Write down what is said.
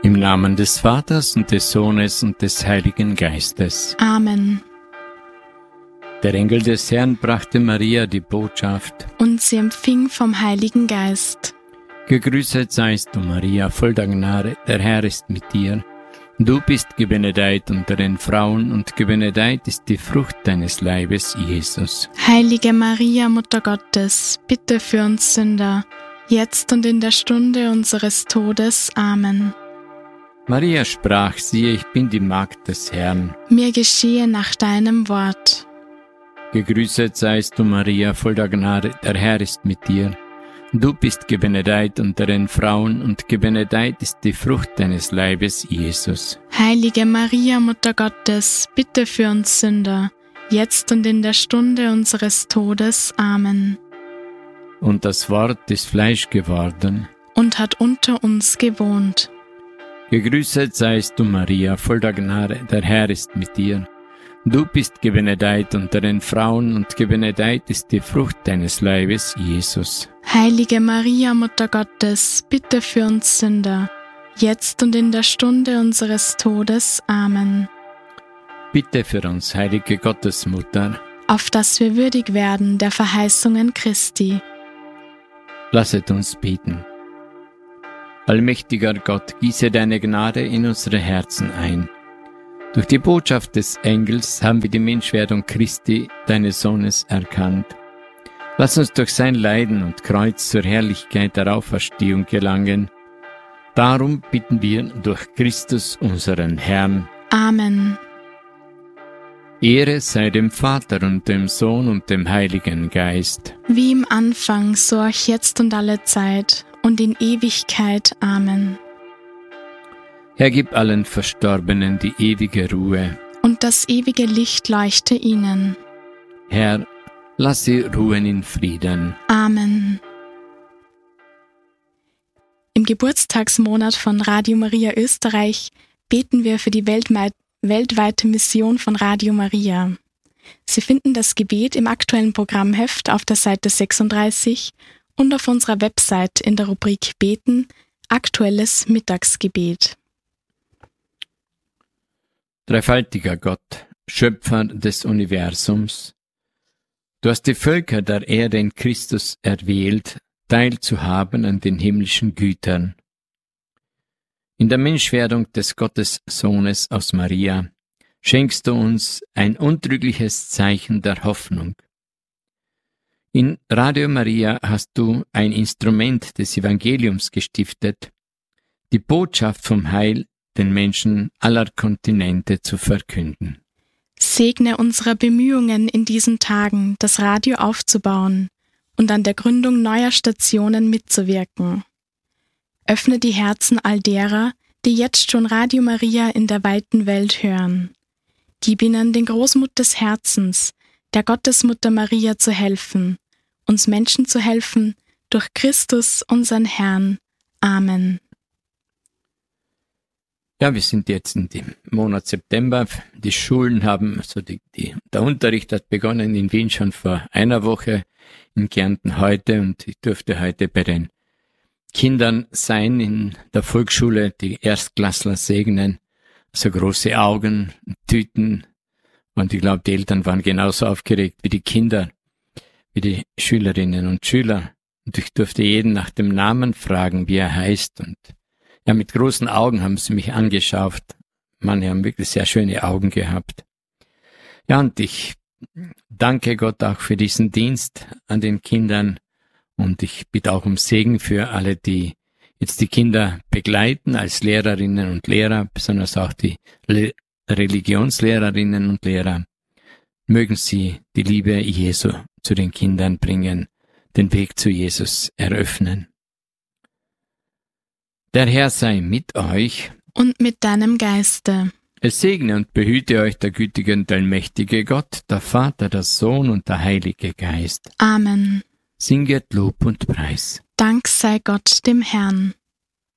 Im Namen des Vaters und des Sohnes und des Heiligen Geistes. Amen. Der Engel des Herrn brachte Maria die Botschaft: Und sie empfing vom Heiligen Geist. Gegrüßet seist du, Maria, voll der Gnade, der Herr ist mit dir. Du bist gebenedeit unter den Frauen, und gebenedeit ist die Frucht deines Leibes, Jesus. Heilige Maria, Mutter Gottes, bitte für uns Sünder, jetzt und in der Stunde unseres Todes. Amen. Maria sprach: Siehe, ich bin die Magd des Herrn. Mir geschehe nach deinem Wort. Gegrüßet seist du, Maria, voll der Gnade, der Herr ist mit dir. Du bist gebenedeit unter den Frauen, und gebenedeit ist die Frucht deines Leibes, Jesus. Heilige Maria, Mutter Gottes, bitte für uns Sünder, jetzt und in der Stunde unseres Todes. Amen. Und das Wort ist Fleisch geworden und hat unter uns gewohnt. Gegrüßet seist du, Maria, voll der Gnade, der Herr ist mit dir. Du bist gebenedeit unter den Frauen, und gebenedeit ist die Frucht deines Leibes, Jesus. Heilige Maria, Mutter Gottes, bitte für uns Sünder, jetzt und in der Stunde unseres Todes. Amen. Bitte für uns, heilige Gottesmutter, auf dass wir würdig werden der Verheißungen Christi. Lasset uns beten. Allmächtiger Gott, gieße deine Gnade in unsere Herzen ein. Durch die Botschaft des Engels haben wir die Menschwerdung Christi, deines Sohnes, erkannt. Lass uns durch sein Leiden und Kreuz zur Herrlichkeit der Auferstehung gelangen. Darum bitten wir durch Christus, unseren Herrn. Amen. Ehre sei dem Vater und dem Sohn und dem Heiligen Geist. Wie im Anfang, so auch jetzt und alle Zeit und in Ewigkeit. Amen. Herr, gib allen Verstorbenen die ewige Ruhe. Und das ewige Licht leuchte ihnen. Herr, lass sie ruhen in Frieden. Amen. Im Geburtstagsmonat von Radio Maria Österreich beten wir für die weltweite Mission von Radio Maria. Sie finden das Gebet im aktuellen Programmheft auf der Seite 36 und auf unserer Website in der Rubrik Beten, Aktuelles Mittagsgebet. Dreifaltiger Gott, Schöpfer des Universums, du hast die Völker der Erde in Christus erwählt, teilzuhaben an den himmlischen Gütern. In der Menschwerdung des Gottessohnes aus Maria schenkst du uns ein untrügliches Zeichen der Hoffnung. In Radio Maria hast du ein Instrument des Evangeliums gestiftet, die Botschaft vom Heil den Menschen aller Kontinente zu verkünden. Segne unsere Bemühungen in diesen Tagen, das Radio aufzubauen und an der Gründung neuer Stationen mitzuwirken. Öffne die Herzen all derer, die jetzt schon Radio Maria in der weiten Welt hören. Gib ihnen den Großmut des Herzens, der Gottesmutter Maria zu helfen, uns Menschen zu helfen, durch Christus, unseren Herrn. Amen. Ja, wir sind jetzt in dem Monat September. Die Schulen haben, der Unterricht hat begonnen in Wien schon vor einer Woche, in Kärnten heute, und ich durfte heute bei den Kindern sein in der Volksschule, die Erstklässler segnen, so große Augen, Tüten, und ich glaube, die Eltern waren genauso aufgeregt wie die Kinder, wie die Schülerinnen und Schüler, und ich durfte jeden nach dem Namen fragen, wie er heißt, und ja, mit großen Augen haben sie mich angeschaut. Manche haben wirklich sehr schöne Augen gehabt. Ja, und ich danke Gott auch für diesen Dienst an den Kindern, und ich bitte auch um Segen für alle, die jetzt die Kinder begleiten als Lehrerinnen und Lehrer, besonders auch die Religionslehrerinnen und Lehrer. Mögen sie die Liebe Jesu zu den Kindern bringen, den Weg zu Jesus eröffnen. Der Herr sei mit euch und mit deinem Geiste. Es segne und behüte euch der gütige und allmächtige Gott, der Vater, der Sohn und der Heilige Geist. Amen. Singet Lob und Preis. Dank sei Gott dem Herrn.